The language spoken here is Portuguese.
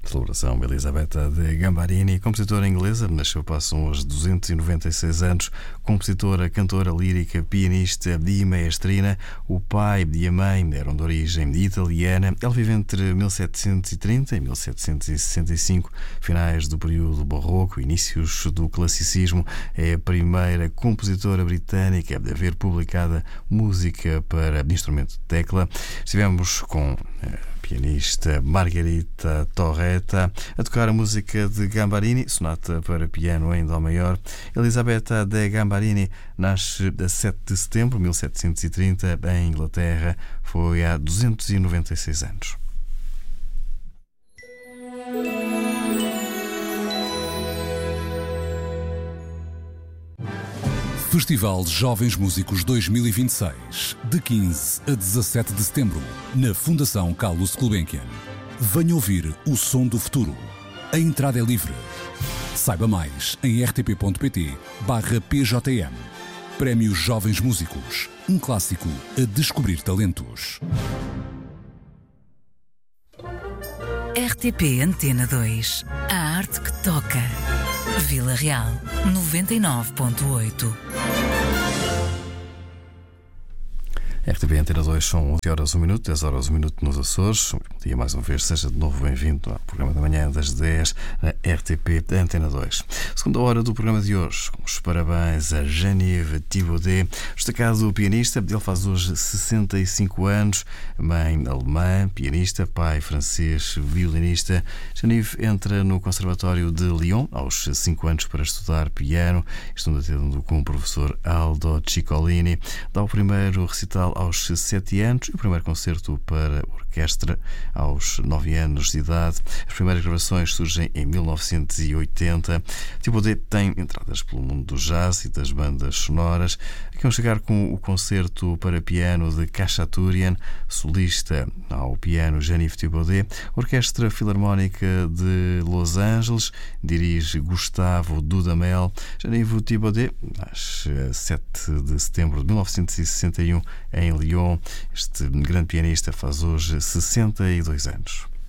Celebração Elisabetta de Gambarini, compositora inglesa, nasceu passam hoje 296 anos, compositora, cantora lírica, pianista e maestrina. O pai e a mãe eram de origem italiana. Ela vive entre 1730 e 1765, finais do período barroco, inícios do classicismo. É a primeira compositora britânica a haver publicada música para instrumento de tecla. Estivemos com pianista Margherita Torretta a tocar a música de Gambarini, sonata para piano em dó maior. Elisabetta de Gambarini nasce a 7 de setembro de 1730 em Inglaterra. Foi há 296 anos. Festival Jovens Músicos 2026, de 15 a 17 de setembro, na Fundação Carlos Gulbenkian. Venha ouvir o som do futuro. A entrada é livre. Saiba mais em rtp.pt/PJM. Prémio Jovens Músicos, um clássico a descobrir talentos. RTP Antena 2. A arte que toca. Vila Real 99.8. RTP Antena 2 são 11 horas 1 minuto, 10 horas 1 minuto nos Açores. Bom dia mais uma vez, seja de novo bem-vindo ao programa da manhã das 10 na RTP Antena 2. Segunda hora do programa de hoje, com os parabéns a Geneviève Thibaudet, destacado pianista. Ele faz hoje 65 anos, mãe alemã, pianista, pai francês, violinista. Geneviève entra no Conservatório de Lyon aos 5 anos para estudar piano, estudando com o professor Aldo Ciccolini. Dá o primeiro recital aos 7 anos e o primeiro concerto para orquestra aos 9 anos de idade. As primeiras gravações surgem em 1980. Thibaudet tem entradas pelo mundo do jazz e das bandas sonoras. Aqui vamos chegar com o concerto para piano de Khachaturian, solista ao piano Geneviève Thibaudet. Orquestra Filarmónica de Los Angeles dirige Gustavo Dudamel. Geneviève Thibaudet nasce a 7 de setembro de 1961 em Lyon. Este grande pianista faz hoje 62 anos.